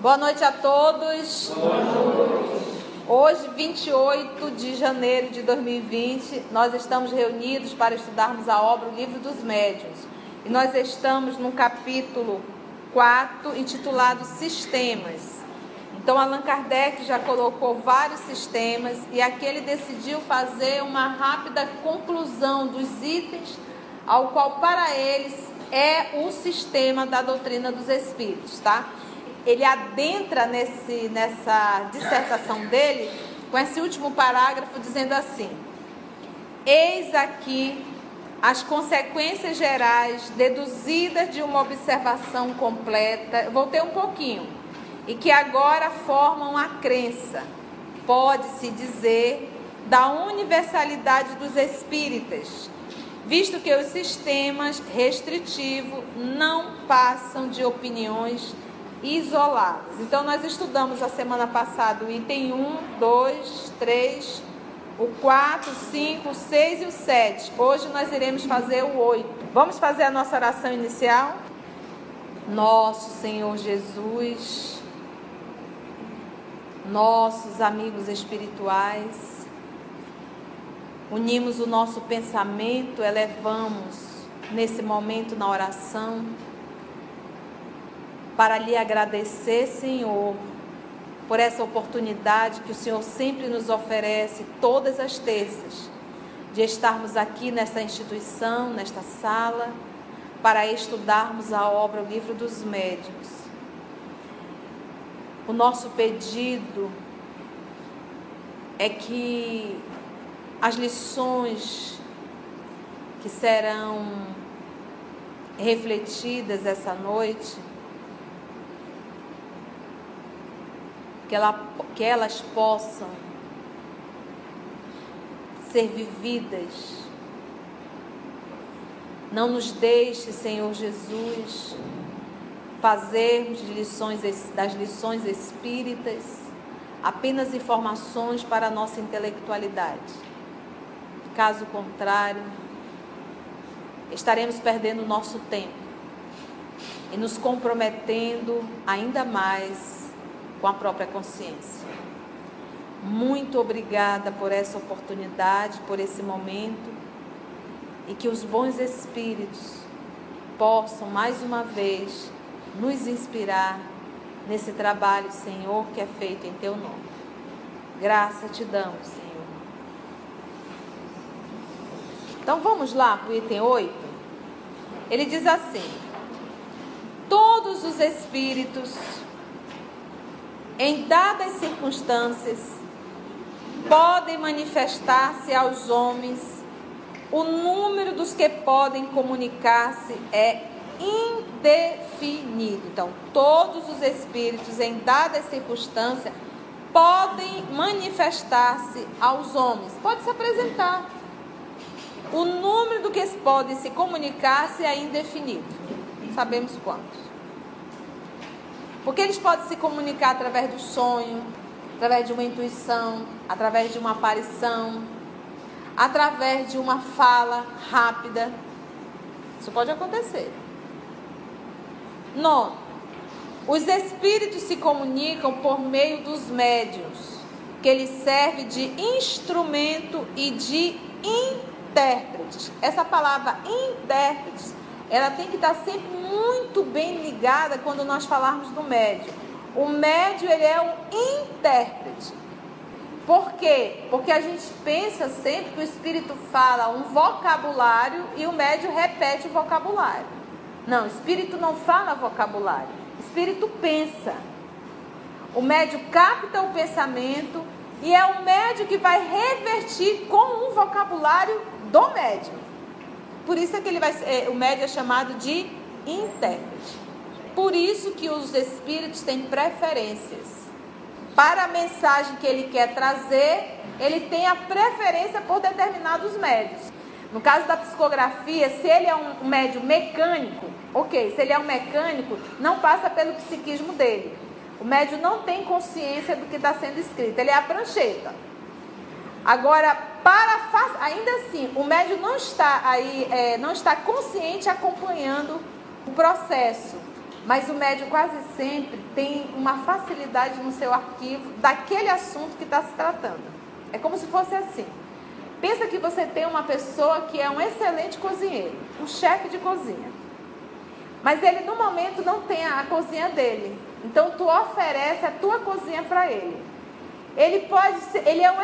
Boa noite a todos. Boa noite. Hoje, 28 de janeiro de 2020, nós estamos reunidos para estudarmos a obra O Livro dos Médiuns. E nós estamos no capítulo 4, intitulado Sistemas. Então, Allan Kardec já colocou vários sistemas e aqui ele decidiu fazer uma rápida conclusão dos itens, ao qual para eles é o sistema da doutrina dos espíritos, tá? Ele adentra nessa dissertação dele com esse último parágrafo dizendo assim: eis aqui as consequências gerais deduzidas de uma observação completa. Eu voltei um pouquinho. E que agora formam a crença, pode-se dizer, da universalidade dos espíritas, visto que os sistemas restritivos não passam de opiniões isoladas. Então, nós estudamos a semana passada o item 1, 2, 3, o 4, 5, o 6 e o 7. Hoje nós iremos fazer o 8. Vamos fazer a nossa oração inicial? Nosso Senhor Jesus, nossos amigos espirituais, unimos o nosso pensamento, elevamos nesse momento na oração, para lhe agradecer, Senhor, por essa oportunidade que o Senhor sempre nos oferece todas as terças, de estarmos aqui nessa instituição, nesta sala, para estudarmos a obra O Livro dos Médiuns. O nosso pedido é que as lições que serão refletidas essa noite, que elas possam ser vividas. Não nos deixe, Senhor Jesus, fazermos das lições espíritas apenas informações para a nossa intelectualidade. Caso contrário, estaremos perdendo o nosso tempo e nos comprometendo ainda mais com a própria consciência. Muito obrigada por essa oportunidade, por esse momento, e que os bons espíritos possam mais uma vez nos inspirar nesse trabalho, Senhor, que é feito em Teu nome. Graça te damos, Senhor. Então vamos lá para o item 8. Ele diz assim: todos os espíritos, em dadas circunstâncias, podem manifestar-se aos homens. O número dos que podem comunicar-se é indefinido. Então, todos os espíritos, em dadas circunstâncias, podem manifestar-se aos homens. Pode se apresentar. O número do que podem se comunicar-se é indefinido. Sabemos quantos. Porque eles podem se comunicar através do sonho, através de uma intuição, através de uma aparição, através de uma fala rápida. Isso pode acontecer. 9. Os espíritos se comunicam por meio dos médiuns, que lhes serve de instrumento e de intérprete. Essa palavra intérprete, ela tem que estar sempre muito bem ligada quando nós falarmos do médium. O médium, ele é um intérprete. Por quê? Porque a gente pensa sempre que o espírito fala um vocabulário e o médium repete o vocabulário. Não, o espírito não fala vocabulário. O espírito pensa. O médium capta o pensamento e é o médium que vai revertir com o vocabulário do médium. Por isso é que o médium é chamado de intérprete. Por isso que os espíritos têm preferências. Para a mensagem que ele quer trazer, ele tem a preferência por determinados médios. No caso da psicografia, se ele é um médium mecânico, ok, se ele é um mecânico, não passa pelo psiquismo dele. O médium não tem consciência do que está sendo escrito, ele é a prancheta. Agora, ainda assim, o médium não está consciente acompanhando o processo. Mas o médium quase sempre tem uma facilidade no seu arquivo daquele assunto que está se tratando. É como se fosse assim. Pensa que você tem uma pessoa que é um excelente cozinheiro, um chefe de cozinha. Mas ele no momento não tem a cozinha dele. Então tu oferece a tua cozinha para ele. Ele é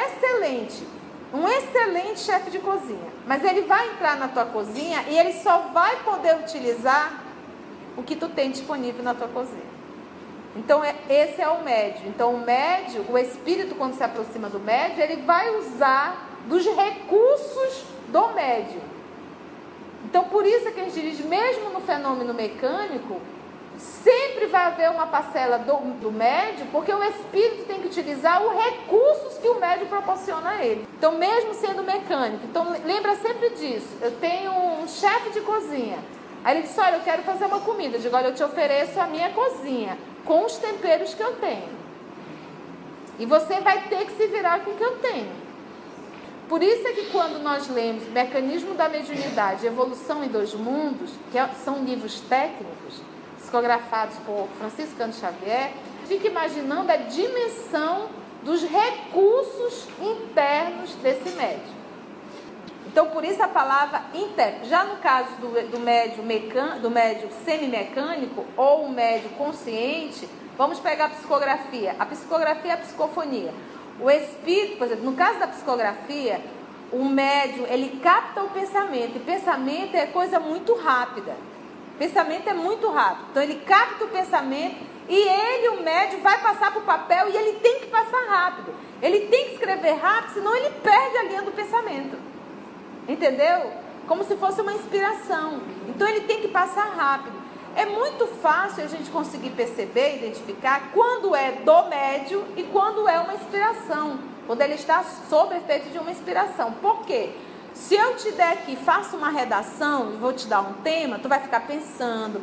um excelente chefe de cozinha. Mas ele vai entrar na tua cozinha e ele só vai poder utilizar o que tu tem disponível na tua cozinha. Então esse é o médium. Então o médium, o espírito, quando se aproxima do médium, ele vai usar dos recursos do médium. Então por isso que a gente diz, mesmo no fenômeno mecânico, sempre vai haver uma parcela do médium, porque o espírito tem que utilizar os recursos que o médium proporciona a ele. Então mesmo sendo mecânico, então lembra sempre disso. Eu tenho um chefe de cozinha. Aí ele disse, olha, eu quero fazer uma comida. Eu digo, olha, eu te ofereço a minha cozinha, com os temperos que eu tenho. E você vai ter que se virar com o que eu tenho. Por isso é que quando nós lemos Mecanismo da Mediunidade, Evolução em Dois Mundos, que são livros técnicos, psicografados por Franciscano Xavier, fica imaginando a dimensão dos recursos internos desse médium. Então, por isso a palavra interno. Já no caso do médium semimecânico ou o médium consciente, vamos pegar a psicografia. A psicografia é a psicofonia. O espírito, por exemplo, no caso da psicografia, o médium, ele capta o pensamento. E pensamento é coisa muito rápida. Pensamento é muito rápido. Então, ele capta o pensamento e ele, o médium, vai passar para o papel e ele tem que passar rápido. Ele tem que escrever rápido, senão ele perde a linha do pensamento. Entendeu? Como se fosse uma inspiração. Então ele tem que passar rápido. É muito fácil a gente conseguir perceber, identificar quando é do médium e quando é uma inspiração. Quando ele está sob efeito de uma inspiração. Por quê? Se eu te der aqui, faço uma redação e vou te dar um tema, tu vai ficar pensando.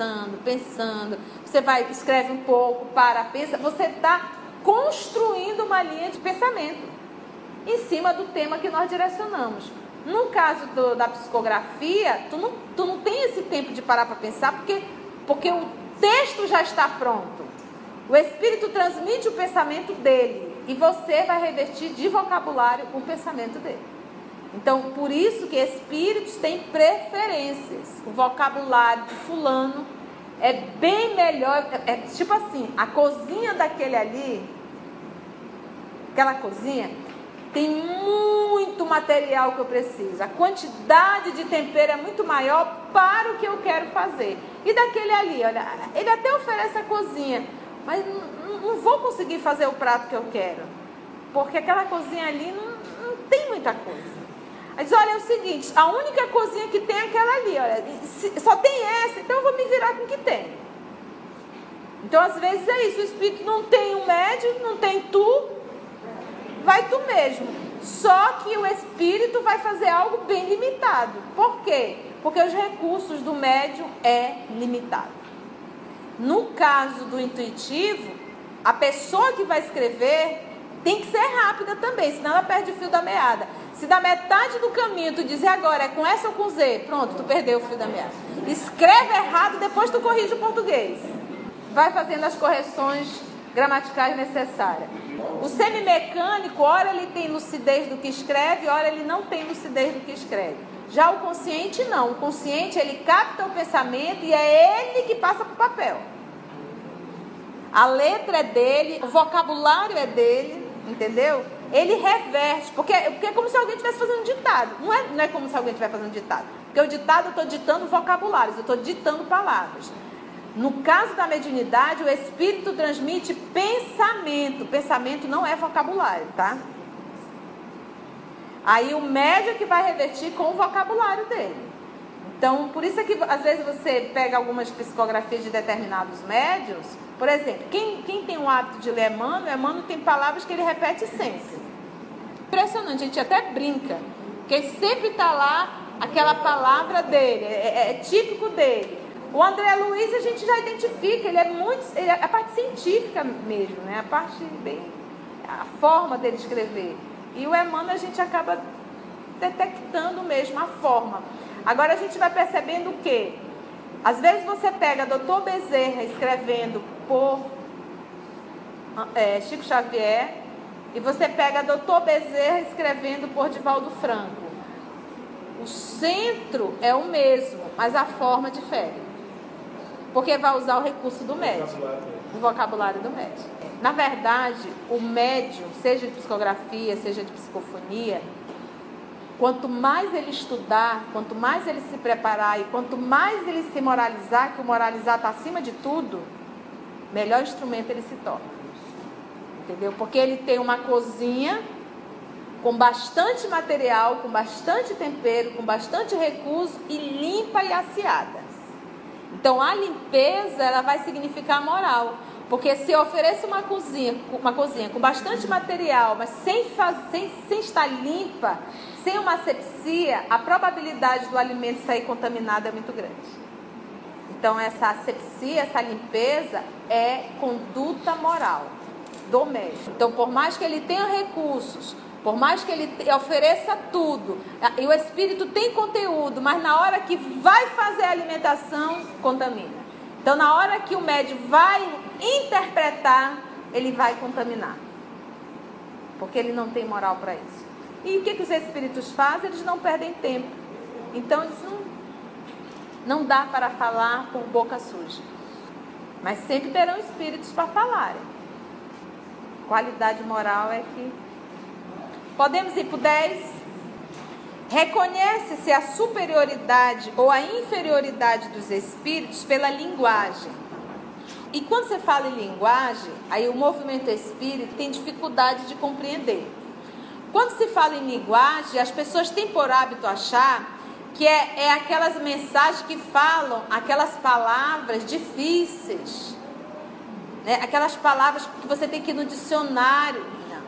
Você vai, escreve um pouco, pensa. Você está construindo uma linha de pensamento em cima do tema que nós direcionamos. No caso da psicografia, tu não tem esse tempo de parar para pensar, porque o texto já está pronto. O espírito transmite o pensamento dele e você vai revertir de vocabulário o pensamento dele. Então, por isso que espíritos têm preferências. O vocabulário de fulano é bem melhor. É tipo assim, a cozinha daquele ali, aquela cozinha, tem muito material que eu preciso. A quantidade de tempero é muito maior para o que eu quero fazer. E daquele ali, olha, ele até oferece a cozinha, mas não vou conseguir fazer o prato que eu quero. Porque aquela cozinha ali não tem muita coisa. Mas olha, é o seguinte, a única cozinha que tem é aquela ali, olha, só tem essa, então eu vou me virar com o que tem. Então, às vezes é isso, o espírito não tem um médium, não tem tu, vai tu mesmo. Só que o espírito vai fazer algo bem limitado. Por quê? Porque os recursos do médium é limitado. No caso do intuitivo, a pessoa que vai escrever tem que ser rápida também, senão ela perde o fio da meada. Se da metade do caminho tu dizer agora é com S ou com Z, pronto, tu perdeu o fio da meada. Escreve errado, depois tu corrige o português. Vai fazendo as correções gramaticais necessárias. O semimecânico, ora ele tem lucidez do que escreve, ora ele não tem lucidez do que escreve. Já o consciente não. O consciente, ele capta o pensamento e é ele que passa para o papel. A letra é dele, o vocabulário é dele, entendeu? Ele reverte, porque é como se alguém estivesse fazendo ditado. Não é como se alguém estivesse fazendo ditado. Porque o ditado eu estou ditando vocabulários, eu estou ditando palavras. No caso da mediunidade, o espírito transmite pensamento. Pensamento não é vocabulário, tá? Aí o médium é que vai revertir com o vocabulário dele. Então, por isso é que às vezes você pega algumas psicografias de determinados médiuns. Por exemplo, quem tem o hábito de ler Emmanuel tem palavras que ele repete sempre. Impressionante, a gente até brinca, porque sempre está lá aquela palavra dele, é típico dele. O André Luiz a gente já identifica, ele é a parte científica mesmo, né? A forma dele escrever. E o Emmanuel a gente acaba detectando mesmo a forma. Agora a gente vai percebendo o quê? Às vezes você pega Dr. Bezerra escrevendo por Chico Xavier, e você pega Dr. Bezerra escrevendo por Divaldo Franco. O centro é o mesmo, mas a forma difere. Porque vai usar o recurso do médium, o vocabulário do médium. Na verdade, o médium, seja de psicografia, seja de psicofonia, quanto mais ele estudar, quanto mais ele se preparar e quanto mais ele se moralizar, que o moralizar está acima de tudo, melhor instrumento ele se torna. Entendeu? Porque ele tem uma cozinha com bastante material, com bastante tempero, com bastante recurso e limpa e aciada. Então a limpeza, ela vai significar moral. Porque se eu ofereço uma cozinha com bastante material, mas sem estar limpa, sem uma asepsia, a probabilidade do alimento sair contaminado é muito grande. Então essa asepsia, essa limpeza é conduta moral do médium. Então por mais que ele tenha recursos, por mais que ele ofereça tudo, e o espírito tem conteúdo, mas na hora que vai fazer a alimentação, contamina. Então na hora que o médium vai interpretar, ele vai contaminar. Porque ele não tem moral para isso. E o que os espíritos fazem? Eles não perdem tempo. Então eles não dá para falar com boca suja. Mas sempre terão espíritos para falarem. Qualidade moral é que... Podemos ir para o 10. Reconhece-se a superioridade ou a inferioridade dos espíritos pela linguagem. E quando você fala em linguagem, aí o movimento espírita tem dificuldade de compreender. Quando se fala em linguagem, as pessoas têm por hábito achar que é aquelas mensagens que falam aquelas palavras difíceis, né? Aquelas palavras que você tem que ir no dicionário.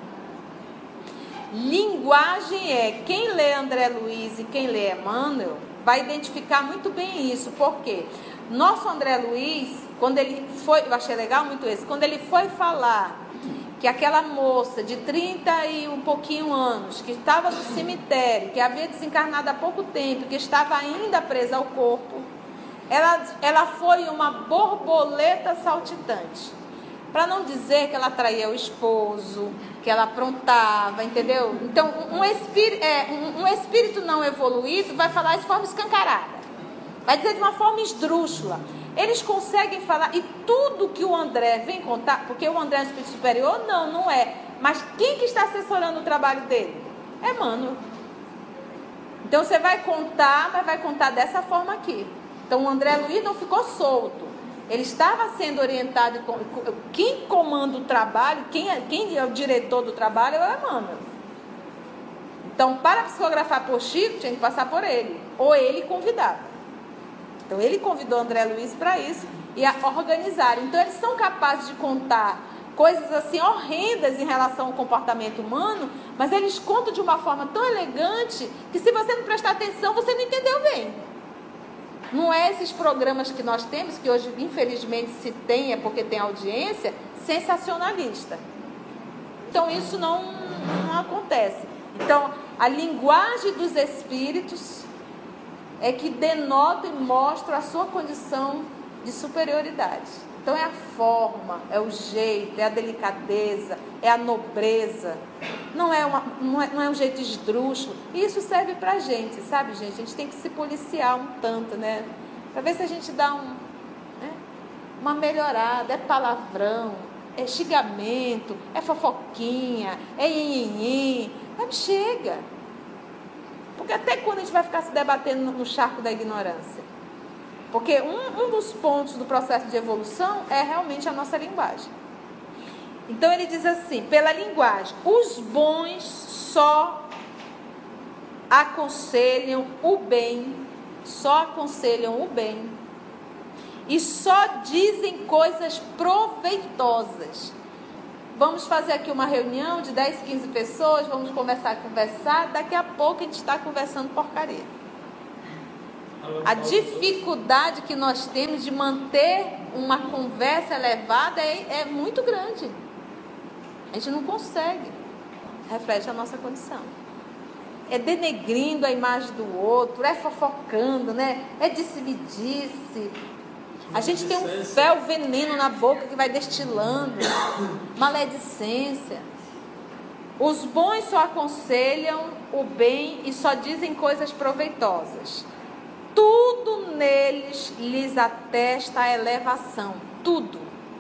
Não. Linguagem é, quem lê André Luiz e quem lê Emmanuel vai identificar muito bem isso. Por quê? Nosso André Luiz, quando ele foi, eu achei legal muito isso, quando ele foi falar que aquela moça de 30 e um pouquinho anos, que estava no cemitério, que havia desencarnado há pouco tempo, que estava ainda presa ao corpo, ela foi uma borboleta saltitante. Para não dizer que ela traía o esposo, que ela aprontava, entendeu? Então, um espírito não evoluído vai falar de forma escancarada. Vai dizer de uma forma esdrúxula. Eles conseguem falar, e tudo que o André vem contar, porque o André é um espírito superior, não é. Mas quem que está assessorando o trabalho dele? É Emmanuel. Então você vai contar, mas vai contar dessa forma aqui. Então o André Luiz não ficou solto. Ele estava sendo orientado, quem comanda o trabalho, quem é o diretor do trabalho é o Emmanuel. Então para psicografar por Chico, tinha que passar por ele, ou ele convidava. Então ele convidou André Luiz para isso e a organizar. Então eles são capazes de contar coisas assim horrendas em relação ao comportamento humano, mas eles contam de uma forma tão elegante que se você não prestar atenção, você não entendeu bem. Não é esses programas que nós temos, que hoje infelizmente se tem, é porque tem audiência, sensacionalista. Então isso não acontece. Então a linguagem dos espíritos é que denota e mostra a sua condição de superioridade. Então é a forma, é o jeito, é a delicadeza, é a nobreza. Não é um jeito esdrúxulo. E isso serve pra gente, sabe, gente? A gente tem que se policiar um tanto, né? Pra ver se a gente dá uma melhorada. É palavrão, é xingamento, é fofoquinha, é nhenhenhen. Mas chega. Porque até quando a gente vai ficar se debatendo no charco da ignorância? Porque um dos pontos do processo de evolução é realmente a nossa linguagem. Então ele diz assim, pela linguagem, os bons só aconselham o bem, e só dizem coisas proveitosas. Vamos fazer aqui uma reunião de 10, 15 pessoas, vamos conversar, daqui a pouco a gente está conversando porcaria. A dificuldade que nós temos de manter uma conversa elevada é muito grande. A gente não consegue. Reflete a nossa condição. denegrindo a imagem do outro, é fofocando, né? É disse-me-disse. A gente tem um fel veneno na boca que vai destilando. Maledicência. Os bons só aconselham o bem e só dizem coisas proveitosas. Tudo neles lhes atesta a elevação. Tudo.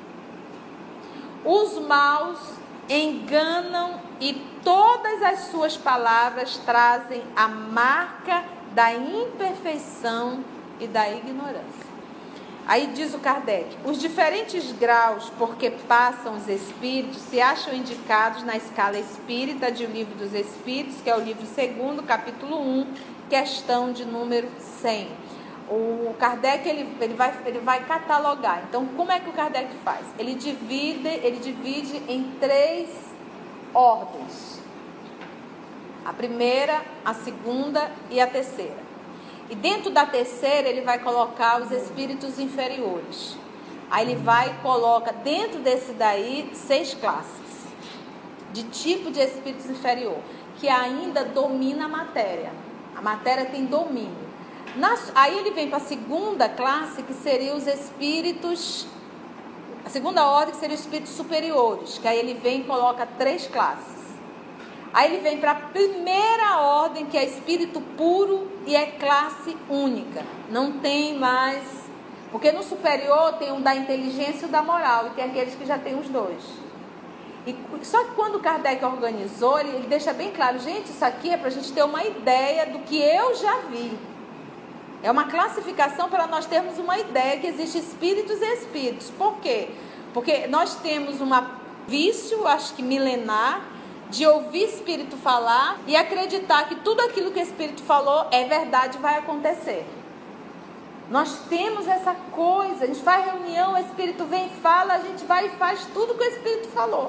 Os maus enganam e todas as suas palavras trazem a marca da imperfeição e da ignorância. Aí diz o Kardec, os diferentes graus por que passam os espíritos se acham indicados na escala espírita de O Livro dos Espíritos, que é o livro 2º, capítulo 1, questão de número 100. O Kardec ele vai catalogar. Então, como é que o Kardec faz? Ele divide em 3 ordens. A primeira, a segunda e a terceira. E dentro da terceira ele vai colocar os espíritos inferiores. Aí ele coloca dentro desse daí 6 classes de tipo de espíritos inferior, que ainda domina a matéria. A matéria tem domínio. Aí ele vem para a segunda classe, que seria os espíritos, a segunda ordem, que seria os espíritos superiores, que aí ele vem e coloca 3 classes. Aí ele vem para a primeira ordem, que é espírito puro e é classe única. Não tem mais, porque no superior tem um da inteligência e o da moral, e tem aqueles que já tem os 2. Só que quando o Kardec organizou, ele deixa bem claro, gente, isso aqui é para a gente ter uma ideia do que eu já vi. É uma classificação para nós termos uma ideia que existe espíritos e espíritos. Por quê? Porque nós temos um vício, acho que milenar, de ouvir espírito falar e acreditar que tudo aquilo que o espírito falou é verdade e vai acontecer. Nós temos essa coisa, a gente faz reunião, o espírito vem e fala, a gente vai e faz tudo que o espírito falou.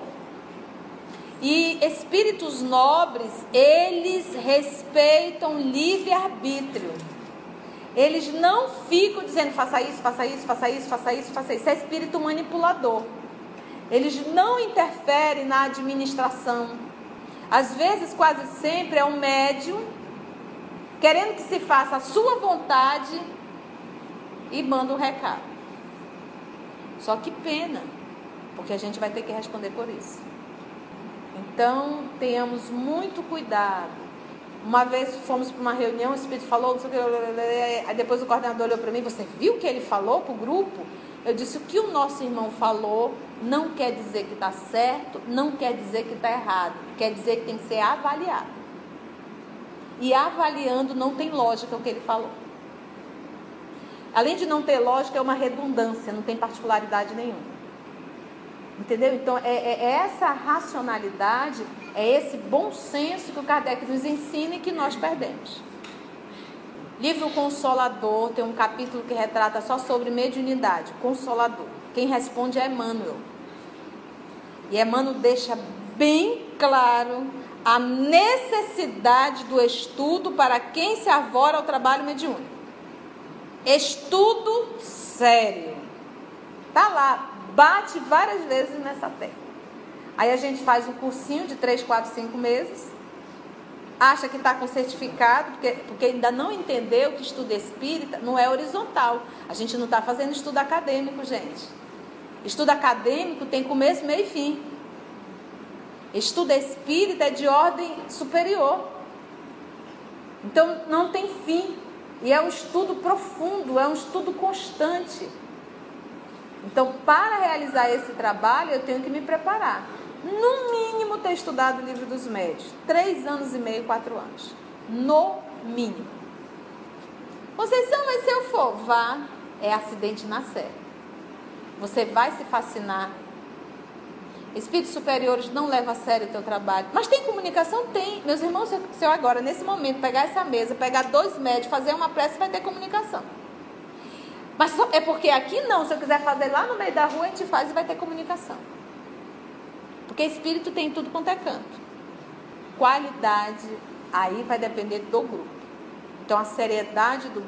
E espíritos nobres, eles respeitam livre-arbítrio. Eles não ficam dizendo faça isso, faça isso, faça isso, faça isso, faça isso. Isso é espírito manipulador. Eles não interferem na administração. Às vezes, quase sempre, é um médium querendo que se faça a sua vontade e manda um recado. Só que pena, porque a gente vai ter que responder por isso. Então, tenhamos muito cuidado. Uma vez fomos para uma reunião, o espírito falou, aí depois o coordenador olhou para mim, você viu o que ele falou para o grupo? Eu disse, o que o nosso irmão falou não quer dizer que está certo, não quer dizer que está errado, quer dizer que tem que ser avaliado. E avaliando não tem lógica o que ele falou. Além de não ter lógica, é uma redundância, não tem particularidade nenhuma. Entendeu? Então, é essa racionalidade, é esse bom senso que o Kardec nos ensina e que nós perdemos. Livro Consolador, tem um capítulo que retrata só sobre mediunidade, Consolador. Quem responde é Emmanuel. E Emmanuel deixa bem claro a necessidade do estudo para quem se arvora ao trabalho mediúnico. Estudo sério. Tá lá, bate várias vezes nessa tecla. Aí a gente faz um cursinho de 3, 4, 5 meses, acha que está com certificado, porque ainda não entendeu que estudo espírita não é horizontal. A gente não está fazendo estudo acadêmico, gente. Estudo acadêmico tem começo, meio e fim. Estudo espírita é de ordem superior. Então não tem fim. E é um estudo profundo, é um estudo constante. Então, para realizar esse trabalho, eu tenho que me preparar. No mínimo, ter estudado o Livro dos Médiuns. 3 anos e meio, 4 anos. No mínimo. Conceição, mas se eu for, vá, é acidente na série. Você vai se fascinar. Espíritos superiores não levam a sério o teu trabalho. Mas tem comunicação? Tem. Meus irmãos, se eu agora, nesse momento, pegar essa mesa, pegar 2 médios, fazer uma prece, vai ter comunicação. Mas é porque aqui não, se eu quiser fazer lá no meio da rua, a gente faz e vai ter comunicação. Porque espírito tem tudo quanto é canto. Qualidade, aí vai depender do grupo. Então, a seriedade do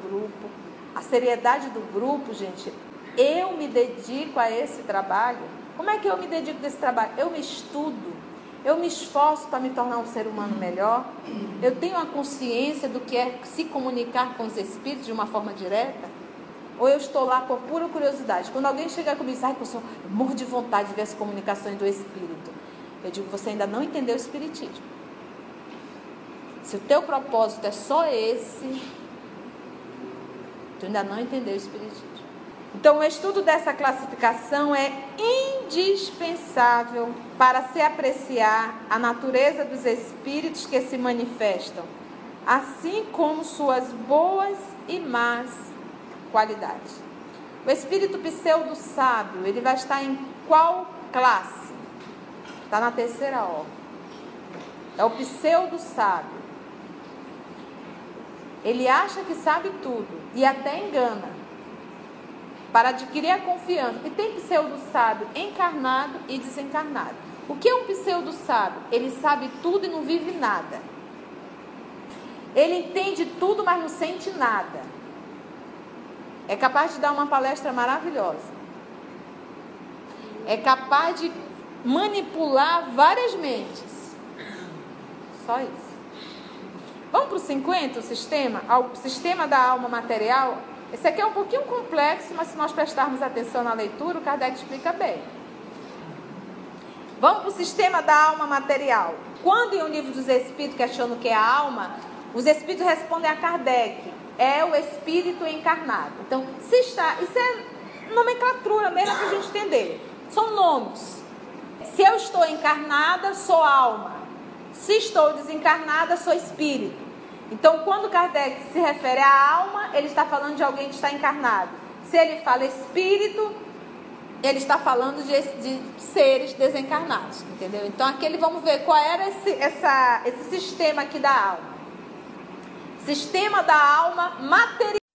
grupo, gente, eu me dedico a esse trabalho. Como é que eu me dedico a esse trabalho? Eu me estudo, Eu me esforço para me tornar um ser humano melhor? Eu tenho a consciência do que é se comunicar com os espíritos de uma forma direta? Ou eu estou lá por pura curiosidade? Quando alguém chega comigo e diz, ai, professor, eu morro de vontade de ver as comunicações do espírito. Eu digo, você ainda não entendeu o espiritismo. Se o teu propósito é só esse, tu ainda não entendeu o espiritismo. Então, o estudo dessa classificação é indispensável para se apreciar a natureza dos espíritos que se manifestam, assim como suas boas e más qualidades. O espírito pseudo-sábio, ele vai estar em qual classe? Está na terceira ordem. É o pseudo-sábio. Ele acha que sabe tudo e até engana, para adquirir a confiança. E tem pseudo-sábio encarnado e desencarnado. O que é um pseudo-sábio? Ele sabe tudo e não vive nada. Ele entende tudo, mas não sente nada. É capaz de dar uma palestra maravilhosa. É capaz de manipular várias mentes. Só isso. Vamos para o 50, o sistema da alma material. Esse aqui é um pouquinho complexo, mas se nós prestarmos atenção na leitura, o Kardec explica bem. Vamos para o sistema da alma material. Quando em O Livro dos Espíritos questionam o que é a alma, os espíritos respondem a Kardec: é o espírito encarnado. Então, isso é nomenclatura mesmo para a gente entender. São nomes. Se eu estou encarnada, sou alma. Se estou desencarnada, sou espírito. Então, quando Kardec se refere à alma, ele está falando de alguém que está encarnado. Se ele fala espírito, ele está falando de seres desencarnados, entendeu? Então, aqui vamos ver qual era esse sistema aqui da alma. Sistema da alma material.